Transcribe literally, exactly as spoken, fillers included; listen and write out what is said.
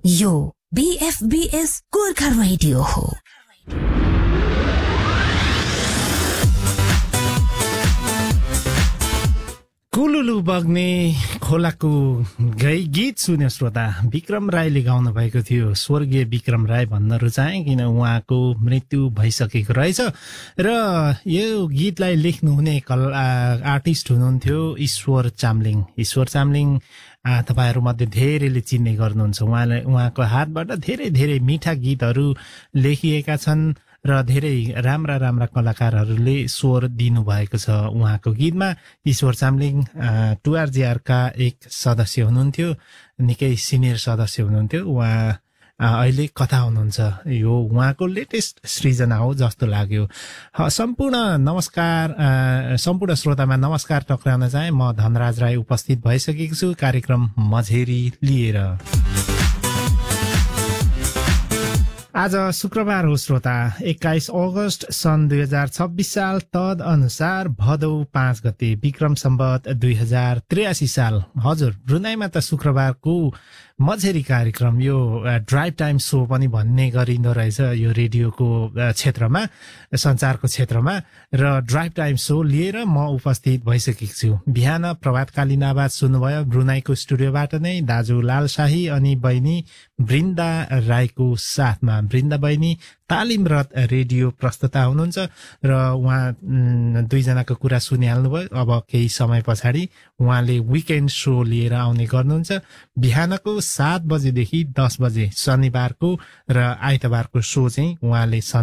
यो बीएफबीएस गोर्खा रेडियो हो। कुलुलु बग्ने खोलाको गई गीत सुन्यो श्रोता। विक्रम राईले गाउनु भएको थियो। स्वर्गीय विक्रम राई भन्न रुचाएँ किन उहाँको मृत्यु भइसकेको रहेछ र यो गीतलाई लेख्नुहुने कला आर्टिस्ट हुनुहुन्थ्यो ईश्वर चामलिङ। ईश्वर चामलिङ तपाईहरु मध्ये धेरैले चिन्ने गर्नुहुन्छ। उहाँले उहाँको हातबाट धेरै धेरै मिठा गीतहरू लेखिएका छन् र धेरै राम्रा राम्रा कलाकारहरूले स्वर दिनुभएको छ उहाँको गीतमा। ईश्वर चामलिङ टुआरजीआर का एक सदस्य हुनुहुन्थ्यो, निकै सिनियर सदस्य हुनुहुन्थ्यो। उहाँ अहिले कथा हुनुहुन्छ। यो उहाँको लेटेस्ट सृजना हो जस्तो लाग्यो। सम्पूर्ण नमस्कार, सम्पूर्ण श्रोतामा नमस्कार टक्राउन चाहे। म धनराज राई उपस्थित भइसकेको छु कार्यक्रम मझेरी लिएर। आज शुक्रबार हो श्रोता, एक्काइस अगस्त सन् दुई हजार छब्बीस साल तद अनुसार भदौ पाँच गते विक्रम सम्वत दुई हजार त्रियासी साल। हजुर, ब्रुनाईमा त शुक्रबारको मझेरी कार्यक्रम, यो ड्राइभ टाइम शो पनि भन्ने गरिँदो रहेछ यो रेडियोको क्षेत्रमा, सञ्चारको क्षेत्रमा। र ड्राइभ टाइम शो लिएर म उपस्थित भइसकेको छु। बिहान प्रभातकालीन आवाज सुन्नुभयो ब्रुनाईको स्टुडियोबाट नै दाजु लाल शाही अनि बहिनी वृन्दा राईको साथमा। वृन्दा बहिनी तालिमरत रेडियो प्रस्तुता हुनुहुन्छ र उहाँ दुईजनाको कुरा सुनिहाल्नुभयो। अब केही समय पछाडि उहाँले विकेन्ड शो लिएर आउने गर्नुहुन्छ। बिहानको सात बजेदेखि दस बजे शनिबारको र आइतबारको शो चाहिँ उहाँले